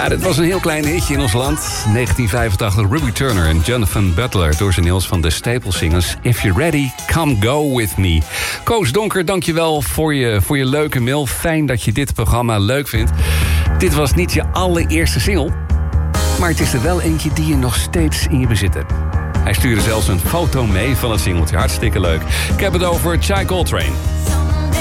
Ja, dit was een heel klein hitje in ons land. 1985, Ruby Turner en Jonathan Butler. Origineels van de Staple Singers. If you're ready, come go with me. Koos Donker, dankjewel voor je leuke mail. Fijn dat je dit programma leuk vindt. Dit was niet je allereerste single. Maar het is er wel eentje die je nog steeds in je bezit hebt. Hij stuurde zelfs een foto mee van het singeltje. Hartstikke leuk. Ik heb het over Chai Coltrane.